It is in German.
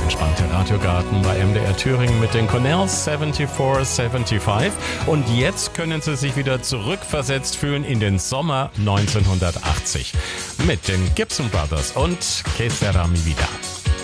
entspannte Radiogarten bei MDR Thüringen mit den Cornells 7475. Und jetzt können Sie sich wieder zurückversetzt fühlen in den Sommer 1980 mit den Gibson Brothers und Que Sera Mi Vida.